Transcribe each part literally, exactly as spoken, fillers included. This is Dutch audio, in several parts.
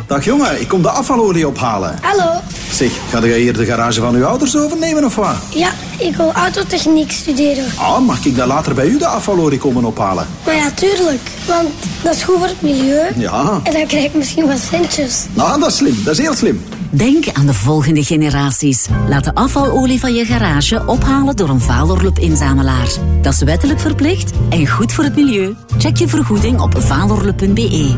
Dag jongen, ik kom de afvalolie ophalen. Hallo. Zeg, ga jij hier de garage van uw ouders overnemen of wat? Ja, ik wil autotechniek studeren. Ah, mag ik dan later bij u de afvalolie komen ophalen? Maar ja, tuurlijk. Want dat is goed voor het milieu. Ja. En dan krijg ik misschien wat centjes. Nou, dat is slim. Dat is heel slim. Denk aan de volgende generaties. Laat de afvalolie van je garage ophalen door een Valorlup-inzamelaar. Dat is wettelijk verplicht en goed voor het milieu. Check je vergoeding op valorlup punt be.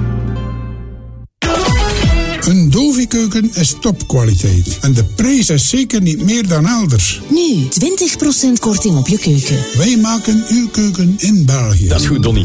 Een Dovi-keuken is topkwaliteit. En de prijs is zeker niet meer dan elders. Nu, twintig procent korting op je keuken. Wij maken uw keuken in België. Dat is goed, Donnie.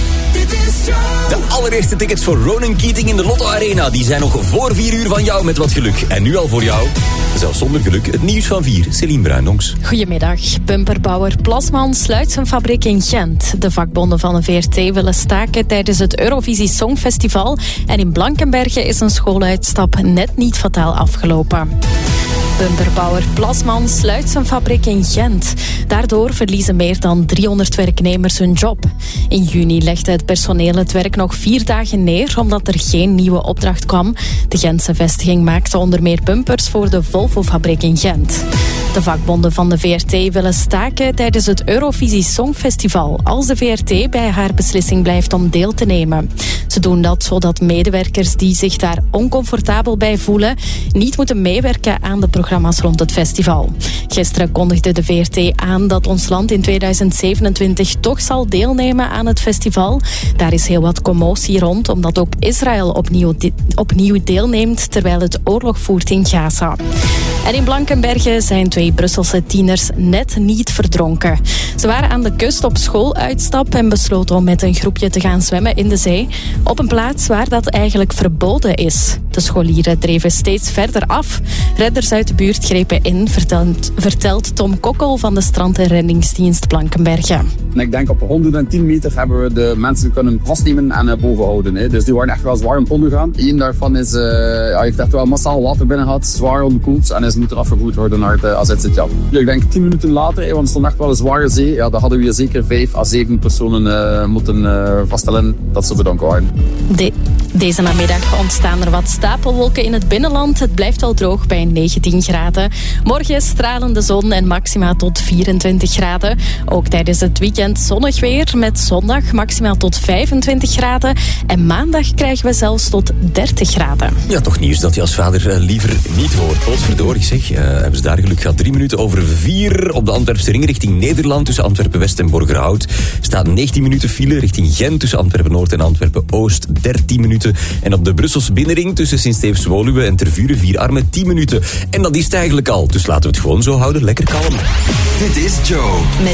De allereerste tickets voor Ronan Keating in de Lotto Arena, die zijn nog voor vier uur van jou met wat geluk. En nu al voor jou, zelfs zonder geluk, het nieuws van vier. Celine Bruinongs. Goedemiddag. Bumperbouwer Plasman sluit zijn fabriek in Gent. De vakbonden van de V R T willen staken tijdens het Eurovisie Songfestival. En in Blankenberge is een schooluitstap net niet fataal afgelopen. Bumperbouwer Plasman sluit zijn fabriek in Gent. Daardoor verliezen meer dan driehonderd werknemers hun job. In juni legde het personeel het werk nog vier dagen neer omdat er geen nieuwe opdracht kwam. De Gentse vestiging maakte onder meer bumpers voor de Volvo-fabriek in Gent. De vakbonden van de V R T willen staken tijdens het Eurovisie Songfestival als de V R T bij haar beslissing blijft om deel te nemen. Ze doen dat zodat medewerkers die zich daar oncomfortabel bij voelen niet moeten meewerken aan de programma's rond het festival. Gisteren kondigde de V R T aan dat ons land in tweeduizend zevenentwintig toch zal deelnemen aan het festival. Daar is heel wat commotie rond, omdat ook Israël opnieuw, de- opnieuw deelneemt terwijl het oorlog voert in Gaza. En in Blankenberge zijn twee Brusselse tieners net niet verdronken. Ze waren aan de kust op schooluitstap en besloten om met een groepje te gaan zwemmen in de zee, op een plaats waar dat eigenlijk verboden is. De scholieren dreven steeds verder af. Redders uit de buurt grepen in, vertelt, vertelt Tom Kokkel van de Strand- en Reddingsdienst Blankenberge. En ik denk op honderdtien meter hebben we de mensen kunnen vastnemen en uh, boven houden. Hè. Dus die waren echt wel zwaar om ondergaan. Eén daarvan is, uh, ja, heeft echt wel massaal water binnen gehad, zwaar onderkoeld en is moeten afgevoerd worden naar het uh, A Z Z J. Ik denk tien minuten later, hè, want het stond echt wel een zware zee, ja, dan hadden we hier zeker vijf à zeven personen uh, moeten uh, vaststellen dat ze bedronken waren. De, deze namiddag ontstaan er wat stapelwolken in het binnenland. Het blijft wel droog bij negentien graden. Morgen stralende zon en maxima tot vierentwintig graden. Ook tijdens het weekend zonnig weer met zondag maximaal tot vijfentwintig graden. En maandag krijgen we zelfs tot dertig graden. Ja, toch nieuws dat je als vader uh, liever niet hoort. Potverdorie zeg, uh, hebben ze daar geluk gehad. Drie minuten over vier op de Antwerpse ring richting Nederland. Tussen Antwerpen-West en Borgerhout staat negentien minuten file richting Gent. Tussen Antwerpen-Noord en Antwerpen-Oost dertien minuten. En op de Brusselse binnenring tussen Sint-Steefs-Woluwe en Tervuren Vierarmen tien minuten. En dat is het eigenlijk al. Dus laten we het gewoon zo houden. Lekker kalm. Dit is Joe. Met